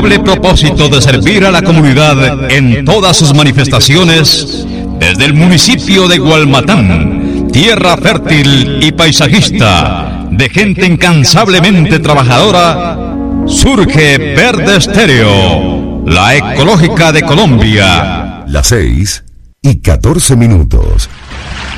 noble propósito de servir a la comunidad en todas sus manifestaciones, desde el municipio de Gualmatán, tierra fértil y paisajista, de gente incansablemente trabajadora, surge Verde Estéreo, la ecológica de Colombia. Las 6:14.